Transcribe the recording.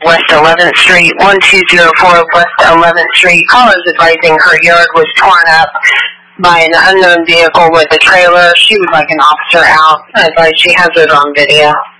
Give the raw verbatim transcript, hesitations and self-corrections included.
West eleventh Street, one two zero four West eleventh Street. Caller is advising her yard was torn up by an unknown vehicle with a trailer. She would like an officer out. I advise she has it on video.